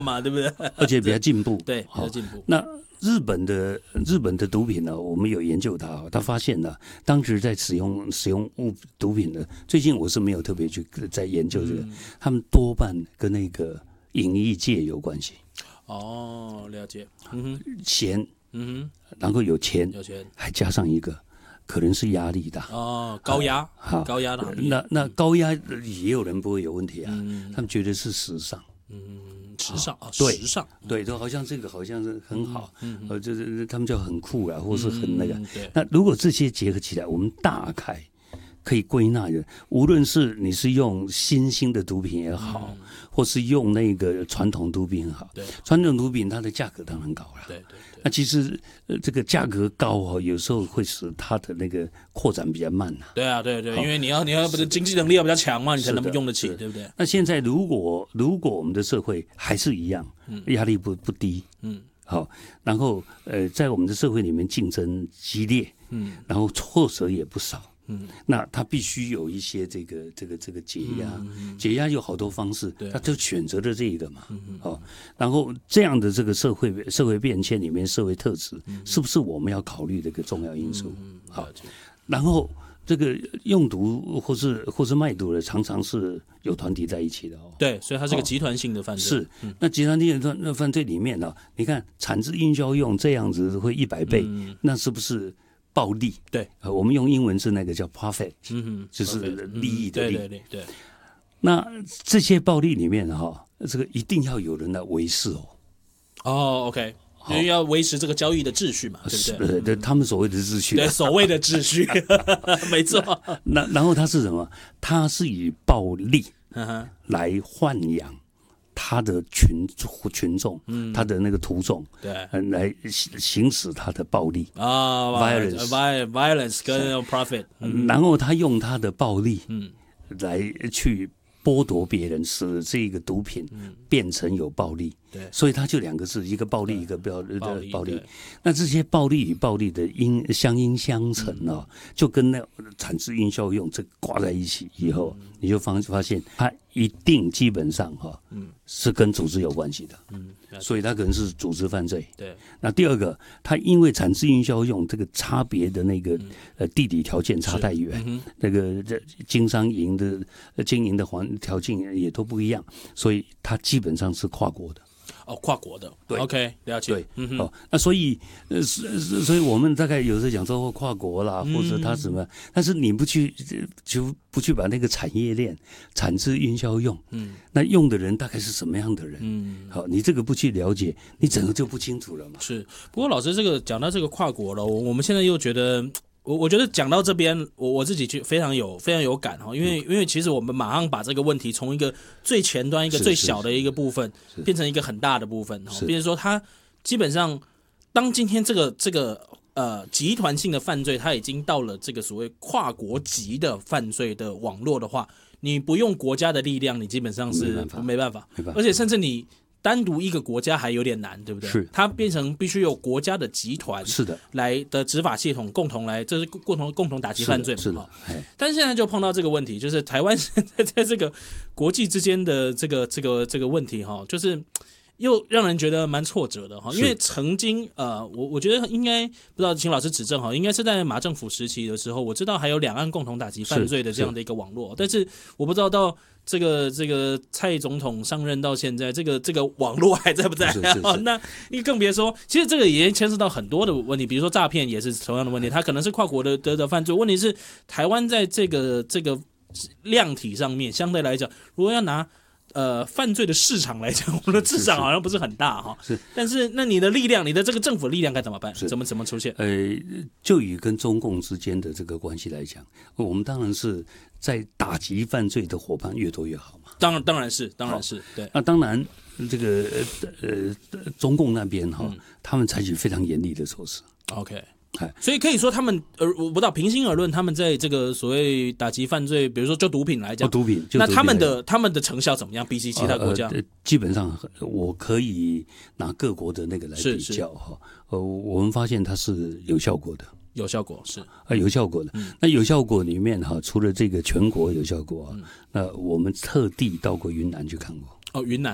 嘛，对不对？ 而且比较进步。 对，比较进步。 那日本的毒品呢，我们有研究它，他发现呢，当时在使用毒品的，最近我是没有特别去在研究这个，他们多半跟那个影艺界有关系。 哦，了解。 钱，然后有钱，还加上一个可能是压力大。 哦，高压，高压的。 那高压也有人不会有问题啊，他们觉得是时尚。 时尚啊， 对， 时尚， 对，就好像这个好像是很好，就是他们叫很酷啊，或是很那个。 对。 那如果这些结合起来，我们大概可以归纳的，无论是你是用新兴的毒品也好，或是用那个传统毒品也好， 对， 传统毒品它的价格当然高了， 对。 那其实这个价格高有时候会使它的那个扩展比较慢啊。 对啊，对，因为你要不是经济能力要比较强嘛，你才能用得起，对不对？ 那现在如果我们的社会还是一样，压力不低，好，然后在我们的社会里面竞争激烈，然后挫折也不少。那他必须有一些这个解压，解压有好多方式，他就选择了这个嘛，然后这样的这个社会变迁里面，社会特质是不是我们要考虑的一个重要因素？好，然后这个用毒或是卖毒的，常常是有团体在一起的哦。 对，所以它是个集团性的犯罪。 是，那集团性的犯罪里面呢，你看产制运销用这样子会100倍，那是不是？暴利， 对， 我们用英文是那个叫 profit，就是利益的利。 对。 那这些暴利里面这个一定要有人来维持哦。 哦 ，OK， 因为要维持这个交易的秩序嘛，对不对？ 对，他们所谓的秩序。 对，所谓的秩序，没错。 然后它是什么？它是以暴利来豢养他的群众，他的那个徒众， 对， 来行使他的暴力啊 ，violence 跟 profit， 然后他用他的暴力，来去剥夺别人，使这个毒品变成有暴利。对，所以它就2个字，一个暴利，一个暴利。那这些暴利与暴利的相映相成就跟那产制运销用这挂在一起以后，你就发现它一定基本上是跟组织有关系的。所以它可能是组织犯罪。对。那第二个，它因为产制运销用这个差别的那个地理条件差太远，那个经营的条件也都不一样，所以它基本上是跨国的。 跨国的，对 ，OK， 了解。 对，那所以我们大概有时候讲说跨国啦，或者它什么，但是你不去把那个产业链、产制运销用，那用的人大概是什么样的人？好，你这个不去了解，你整个就不清楚了嘛。 是，不过老师讲到这个跨国了，我们现在又觉得。我觉得讲到这边，我自己就非常有感哈，因为其实我们马上把这个问题从一个最前端、一个最小的一个部分，变成一个很大的部分哈。比如说，它基本上当今天这个集团性的犯罪，它已经到了这个所谓跨国级的犯罪的网络的话，你不用国家的力量，你基本上是没办法，而且甚至你。单独一个国家还有点难，对不对？是，它变成必须有国家的集团是的来的执法系统共同来，这是共同打击犯罪嘛？是的。但是现在就碰到这个问题，就是台湾现在在这个国际之间的这个问题哈，就是又让人觉得蛮挫折的哈，因为曾经我觉得应该不知道，请老师指正哈，应该是在马政府时期的时候，我知道还有两岸共同打击犯罪的这样的一个网络，但是我不知道到。这个蔡总统上任到现在，这个网络还在不在？那你更别说，其实这个也牵涉到很多的问题，比如说诈骗也是同样的问题，它可能是跨国的犯罪。问题是台湾在这个量体上面，相对来讲，如果要拿犯罪的市场来讲，我们的市场好像不是很大哈。是，但是那你的力量，你的这个政府力量该怎么办？怎么出现？ 就以跟中共之间的这个关系来讲，我们当然是在打击犯罪的伙伴越多越好嘛。 当然是对。 那当然，这个中共那边他们采取非常严厉的措施。 OK。所以可以说，他们我不知道，平心而论，他们在这个所谓打击犯罪，比如说就毒品来讲，那他们的成效怎么样？比起其他国家， 基本上我可以拿各国的那个来比较哈。我们发现它是有效果的， 有效果是有效果的。那有效果里面除了这个全国有效果那我们特地到过云南去看过。 云南是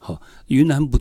好，云南不